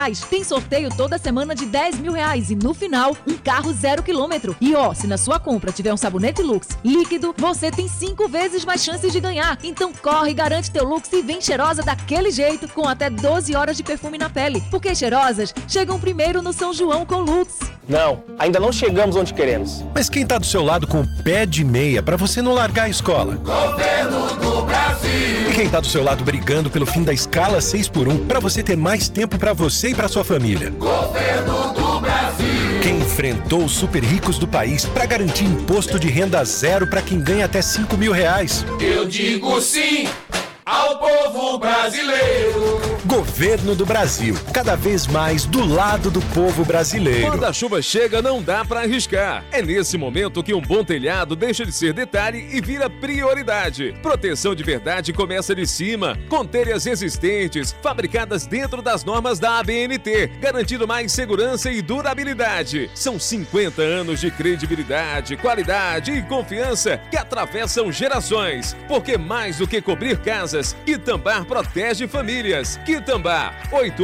Tem sorteio toda semana de R$10.000 e no final, um carro 0 km. E se na sua compra tiver um sabonete Lux líquido, você tem 5 vezes mais chances de ganhar. Então corre, garante teu Lux e vem cheirosa daquele jeito, com até 12 horas de perfume na pele. Porque cheirosas chegam primeiro no São João com Lux. Não, ainda não chegamos onde queremos. Mas quem tá do seu lado com o pé de meia pra você não largar a escola? Governo do Brasil. E quem tá do seu lado brigando pelo fim da escala 6x1 pra você ter mais tempo pra você e pra sua família? Governo do Brasil. Quem enfrentou os super ricos do país pra garantir imposto de renda zero pra quem ganha até R$5.000? Eu digo sim ao povo brasileiro. Governo do Brasil, cada vez mais do lado do povo brasileiro. Quando a chuva chega, não dá pra arriscar. É nesse momento que um bom telhado deixa de ser detalhe e vira prioridade. Proteção de verdade começa de cima, com telhas resistentes, fabricadas dentro das normas da ABNT, garantindo mais segurança e durabilidade. São 50 anos de credibilidade, qualidade e confiança que atravessam gerações. Porque mais do que cobrir casas, Itambá protege famílias. Itambá,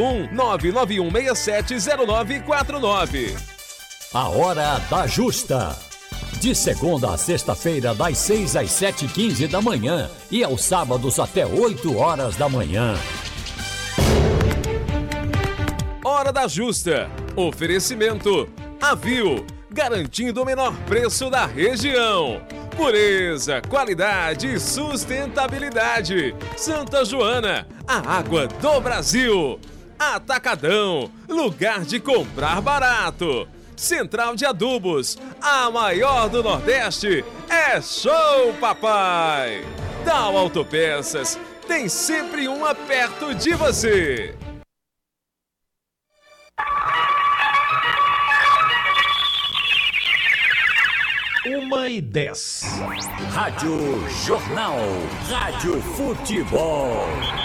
81991670949. A Hora da Justa. De segunda a sexta-feira, das 6 às 7h15 da manhã e aos sábados até 8 horas da manhã. Hora da Justa. Oferecimento Avil, garantindo o menor preço da região. Pureza, qualidade e sustentabilidade. Santa Joana, a água do Brasil. Atacadão, lugar de comprar barato. Central de Adubos, a maior do Nordeste. É show, papai! Dal Autopeças, tem sempre uma perto de você. 1h10. Rádio Jornal. Rádio Futebol.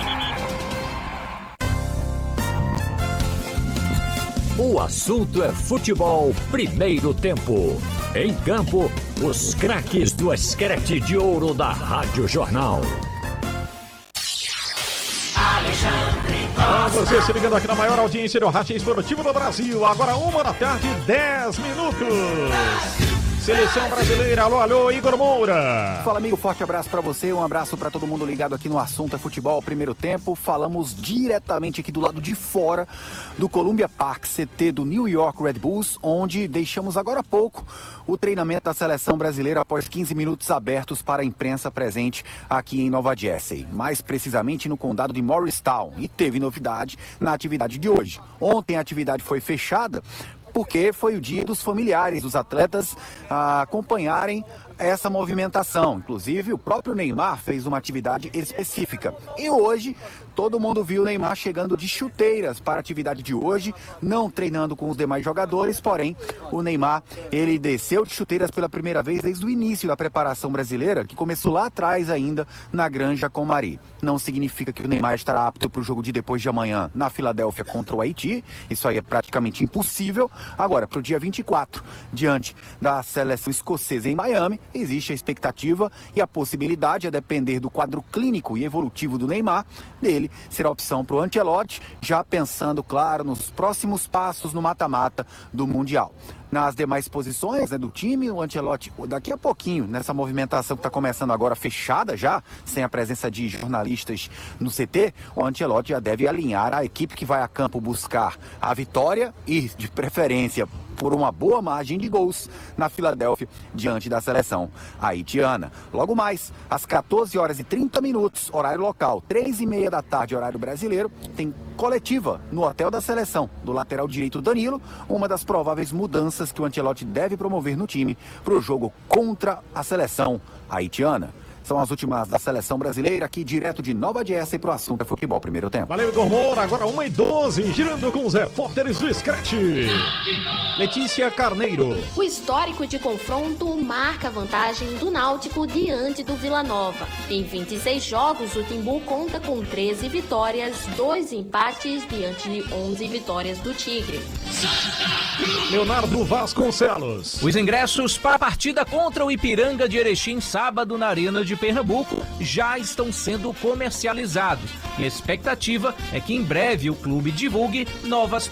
O assunto é futebol, primeiro tempo. Em campo, os craques do escrete de ouro da Rádio Jornal. Você se ligando aqui na maior audiência do Rádio Esportivo do Brasil. Agora 1h10, Seleção brasileira, alô, Igor Moura. Fala, amigo, forte abraço pra você, um abraço pra todo mundo ligado aqui no assunto é futebol, primeiro tempo. Falamos diretamente aqui do lado de fora do Columbia Park, CT do New York Red Bulls, onde deixamos agora há pouco o treinamento da seleção brasileira após 15 minutos abertos para a imprensa presente aqui em Nova Jersey, mais precisamente no condado de Morristown. E teve novidade na atividade de hoje. Ontem a atividade foi fechada porque foi o dia dos familiares dos atletas acompanharem essa movimentação. Inclusive, o próprio Neymar fez uma atividade específica. E hoje, todo mundo viu o Neymar chegando de chuteiras para a atividade de hoje, não treinando com os demais jogadores, porém, o Neymar, ele desceu de chuteiras pela primeira vez desde o início da preparação brasileira, que começou lá atrás ainda, na Granja Comari. Não significa que o Neymar estará apto para o jogo de depois de amanhã na Filadélfia contra o Haiti, isso aí é praticamente impossível. Agora, para o dia 24, diante da seleção escocesa em Miami, existe a expectativa e a possibilidade, a depender do quadro clínico e evolutivo do Neymar, dele ser a opção para o Ancelotti, já pensando, claro, nos próximos passos no mata-mata do Mundial. Nas demais posições do time, o Ancelotti, daqui a pouquinho, nessa movimentação que está começando agora fechada já, sem a presença de jornalistas no CT, o Ancelotti já deve alinhar a equipe que vai a campo buscar a vitória e, de preferência, por uma boa margem de gols na Filadélfia, diante da seleção haitiana. Logo mais, às 14h30, horário local, 3h30 da tarde, horário brasileiro, tem coletiva no hotel da seleção, do lateral direito Danilo, uma das prováveis mudanças que o Ancelotti deve promover no time para o jogo contra a seleção haitiana. São as últimas da seleção brasileira, aqui direto de Nova Jersey para o assunto é futebol, primeiro tempo. Valeu, Igor Moura. Agora 1h12, girando com os repórteres do Scratch. Letícia Carneiro. O histórico de confronto marca a vantagem do Náutico diante do Vila Nova. Em 26 jogos, o Timbu conta com 13 vitórias, 2 empates diante de 11 vitórias do Tigre. Leonardo Vasconcelos. Os ingressos para a partida contra o Ipiranga de Erechim, sábado, na Arena de de Pernambuco já estão sendo comercializados. E a expectativa é que em breve o clube divulgue novas